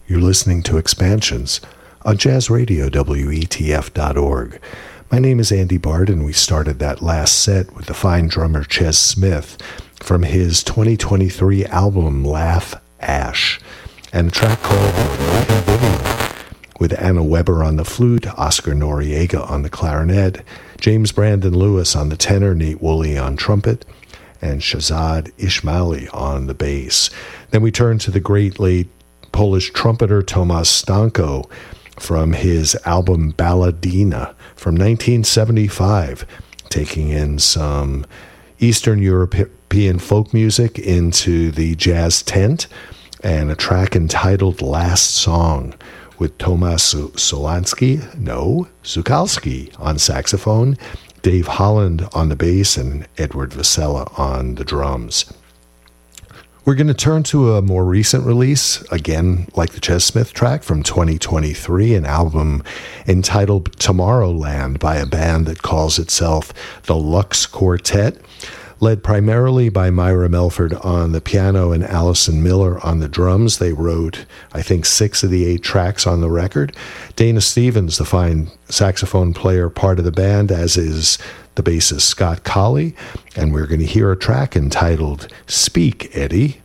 You're listening to Expansions on Jazz Radio, WETF.org. My name is Andy Bard, and we started that last set with the fine drummer Ches Smith from his 2023 album Laugh Ash, and a track called American Vivian, with Anna Weber on the flute, Oscar Noriega on the clarinet, James Brandon Lewis on the tenor, Nate Woolley on trumpet, and Shahzad Ismaili on the bass. Then we turn to the great late Polish trumpeter Tomasz Stanko from his album Balladina from 1975, taking in some Eastern European folk music into the jazz tent, and a track entitled Last Song with Tomasz Sukalski on saxophone, Dave Holland on the bass, and Edward Vasella on the drums. We're going to turn to a more recent release, again like the Ches Smith track from 2023, an album entitled Tomorrowland by a band that calls itself the Lux Quartet, led primarily by Myra Melford on the piano and Allison Miller on the drums. They wrote, I think, 6 of the 8 tracks on the record. Dana Stevens, the fine saxophone player, part of the band, as is the bassist Scott Colley. And we're going to hear a track entitled Speak, Eddie.